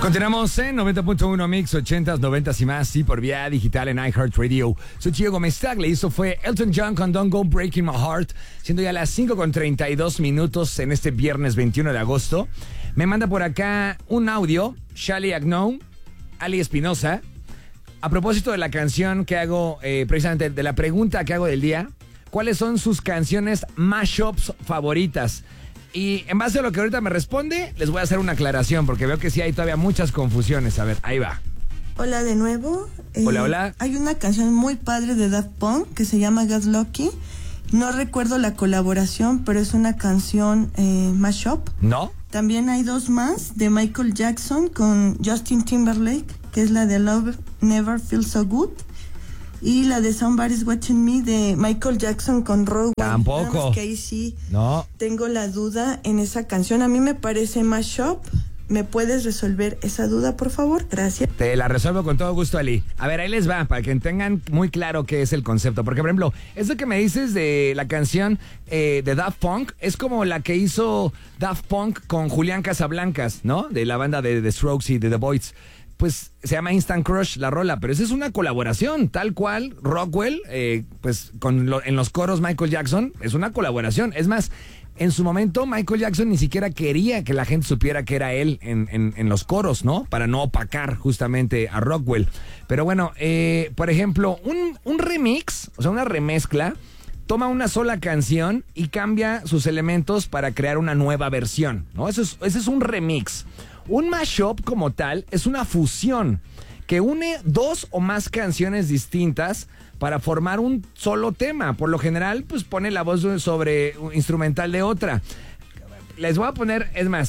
Continuamos en 90.1 Mix, 80s, 90s y más, sí, por vía digital en iHeartRadio. Soy Chico Gómez Tagle y eso fue Elton John con Don't Go Breaking My Heart, siendo ya las 5:32 en este viernes 21 de agosto. Me manda por acá un audio, Shally Agnon, Ali Espinosa, a propósito de la canción que hago, precisamente de la pregunta que hago del día, ¿cuáles son sus canciones mashups favoritas? Y en base a lo que ahorita me responde, les voy a hacer una aclaración, porque veo que sí hay todavía muchas confusiones. A ver, ahí va. Hola de nuevo. Hola, hola. Hay una canción muy padre de Daft Punk que se llama Get Lucky. No recuerdo la colaboración, pero es una canción mashup. ¿No? También hay dos más de Michael Jackson con Justin Timberlake, que es la de Love Never Feels So Good. Y la de Somebody's Watching Me de Michael Jackson con Rowan. Tampoco. Que ahí sí No. tengo la duda en esa canción. A mí me parece mashup. ¿Me puedes resolver esa duda, por favor? Gracias. Te la resuelvo con todo gusto, Ali. A ver, ahí les va, para que tengan muy claro qué es el concepto. Porque, por ejemplo, eso que me dices de la canción de Daft Punk es como la que hizo Daft Punk con Julián Casablancas, ¿no? De la banda de The Strokes y de The Voids. Pues se llama Instant Crush la rola, pero esa es una colaboración, tal cual. Rockwell, pues en los coros Michael Jackson, es una colaboración. Es más, en su momento Michael Jackson ni siquiera quería que la gente supiera que era él en los coros, ¿no? Para no opacar justamente a Rockwell. Pero bueno, por ejemplo, un remix, o sea, una remezcla, toma una sola canción y cambia sus elementos para crear una nueva versión, ¿no? Ese es un remix. Un mashup como tal es una fusión que une dos o más canciones distintas para formar un solo tema. Por lo general, pues pone la voz sobre un instrumental de otra. Les voy a poner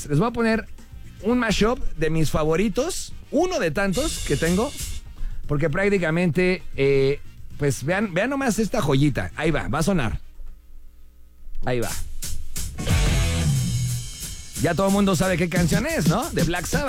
un mashup de mis favoritos, uno de tantos que tengo, porque prácticamente, pues vean nomás esta joyita. Ahí va a sonar. Ahí va. Ya todo el mundo sabe qué canción es, ¿no? De Black Sabbath.